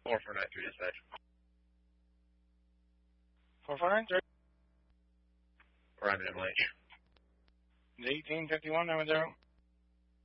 4493 dispatch. 4493. Arriving at MLH. 1851, 90.